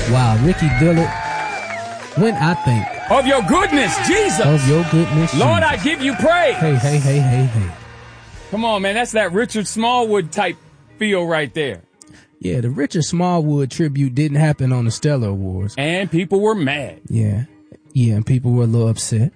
Wow, Ricky Dillard. When I think of your goodness, Jesus. Of your goodness, Lord, Jesus. I give you praise. Hey. Come on, man. That's that Richard Smallwood type feel right there. Yeah, the Richard Smallwood tribute didn't happen on the Stellar Awards. And people were mad. Yeah, and people were a little upset.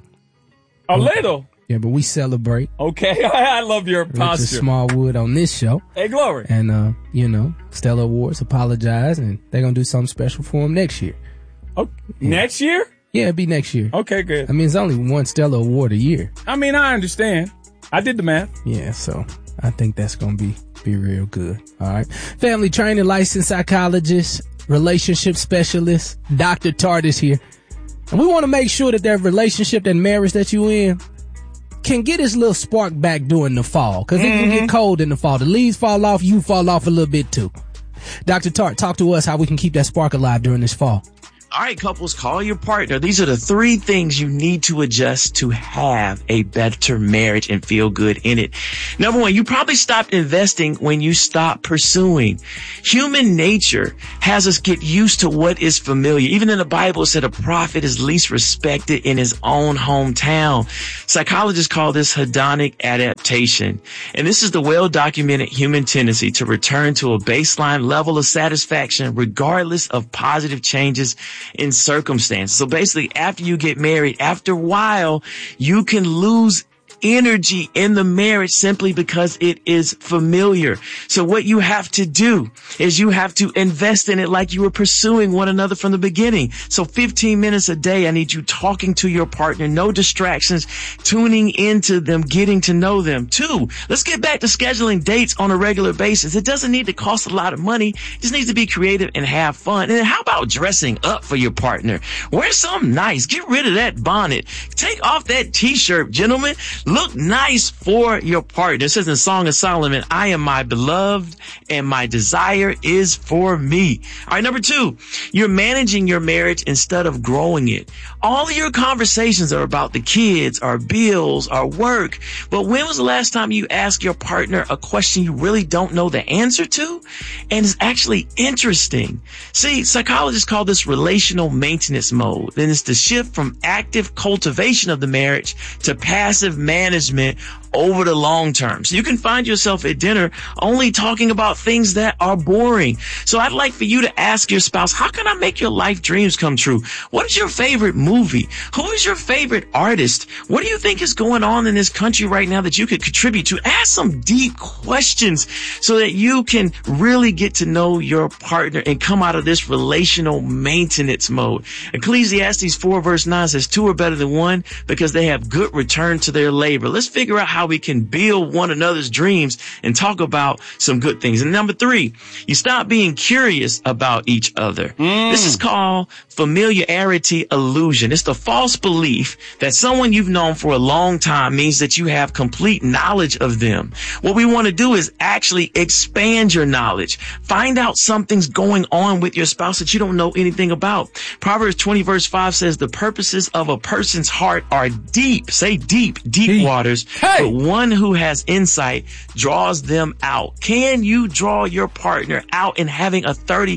A little? Yeah, but we celebrate. Okay, I love your posture. Richard Smallwood on this show. Hey, glory. And, Stellar Awards apologize, and they're going to do something special for him next year. Oh, yeah. Next year? Yeah, it'll be next year. Okay, good. I mean, it's only one Stellar Award a year. I mean, I understand. I did the math. Yeah, so I think that's going to be real good. All right. Family training, licensed psychologist, relationship specialist, Dr. Tart is here. And we want to make sure that relationship, that marriage that you in, can get its little spark back during the fall. Because it can get cold in the fall. The leaves fall off, you fall off a little bit too. Dr. Tart, talk to us how we can keep that spark alive during this fall. All right, couples, call your partner. These are the 3 things you need to adjust to have a better marriage and feel good in it. Number 1, you probably stopped investing when you stopped pursuing. Human nature has us get used to what is familiar. Even in the Bible, it said a prophet is least respected in his own hometown. Psychologists call this hedonic adaptation. And this is the well-documented human tendency to return to a baseline level of satisfaction regardless of positive changes in circumstances. So basically, after you get married, after a while, you can lose energy in the marriage simply because it is familiar. So what you have to do is you have to invest in it like you were pursuing one another from the beginning. So 15 minutes a day, I need you talking to your partner, no distractions, tuning into them, getting to know them. 2, let's get back to scheduling dates on a regular basis. It doesn't need to cost a lot of money. It just needs to be creative and have fun. And then how about dressing up for your partner? Wear something nice. Get rid of that bonnet. Take off that t-shirt, gentlemen. Look nice for your partner. It says in Song of Solomon, I am my beloved and my desire is for me. All right, number 2, you're managing your marriage instead of growing it. All of your conversations are about the kids, our bills, our work. But when was the last time you asked your partner a question you really don't know the answer to? And it's actually interesting. See, psychologists call this relational maintenance mode. And it's the shift from active cultivation of the marriage to passive management over the long term. So you can find yourself at dinner only talking about things that are boring. So I'd like for you to ask your spouse, how can I make your life dreams come true? What is your favorite movie? Who is your favorite artist? What do you think is going on in this country right now that you could contribute to? Ask some deep questions so that you can really get to know your partner and come out of this relational maintenance mode. Ecclesiastes 4 verse 9 says 2 are better than 1 because they have good return to their labor. Let's figure out how we can build one another's dreams and talk about some good things. And number 3, you stop being curious about each other. This is called familiarity illusion. It's the false belief that someone you've known for a long time means that you have complete knowledge of them. What we want to do is actually expand your knowledge. Find out something's going on with your spouse that you don't know anything about. Proverbs 20 verse 5 says the purposes of a person's heart are deep. Say deep waters. Hey. But one who has insight draws them out. Can you draw your partner out in having a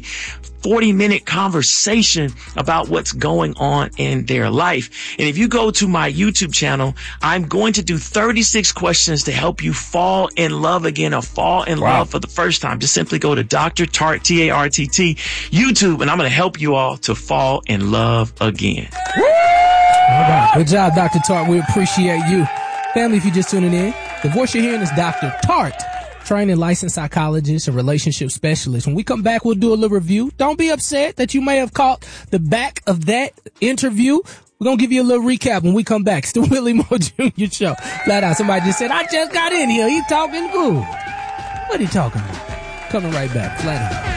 40-minute conversation about what's going on in their life? And if you go to my YouTube channel, I'm going to do 36 questions to help you fall in love again or fall in love for the first time. Just simply go to Dr. Tart, T-A-R-T-T, YouTube, and I'm going to help you all to fall in love again. All right. Good job, Dr. Tart. We appreciate you. Family, if you're just tuning in, the voice you're hearing is Dr. Tart, trained and licensed psychologist and relationship specialist. When we come back, we'll do a little review. Don't be upset that you may have caught the back of that interview. We're going to give you a little recap when we come back. It's the Willie Moore Jr. Show. Flat out, somebody just said, I just got in here. He's talking good. What are you talking about? Coming right back. Flat out.